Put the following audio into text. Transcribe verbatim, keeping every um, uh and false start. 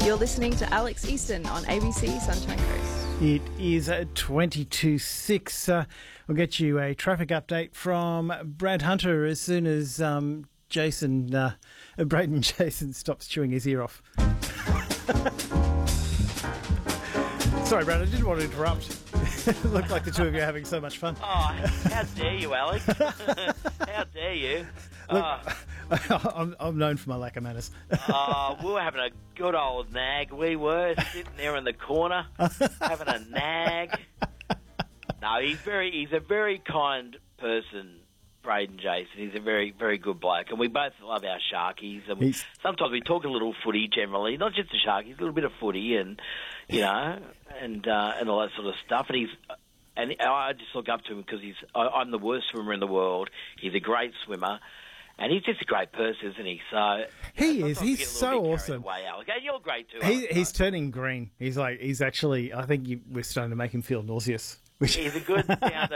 You're listening to Alex Easton on A B C Sunshine Coast. It is twenty-two six. Uh, we'll get you a traffic update from Brad Hunter as soon as um, Jason, uh, Braden Jason stops chewing his ear off. Sorry, Brad, I didn't want to interrupt. It looked like the two of you are having so much fun. Oh, how dare you, Alex? How dare you? Look, Oh. I'm, I'm known for my lack of manners. Oh, we were having a good old nag. We were sitting there in the corner having a nag. No, he's very he's a very kind person, Braden Jason. He's a very, very good bloke. And we both love our Sharkies. And we, He's- sometimes we talk a little footy generally, not just the Sharkies, a little bit of footy and, you know, and uh, and all that sort of stuff. And he's and I just look up to him because he's I, I'm the worst swimmer in the world. He's a great swimmer. And he's just a great person, isn't he? So He you know, is. sometimes we He's get a little so bit carried awesome. Away, Alex. And you're great too. He, Alex, he's though. turning green. He's like, he's actually, I think you, we're starting to make him feel nauseous. Which He's a good down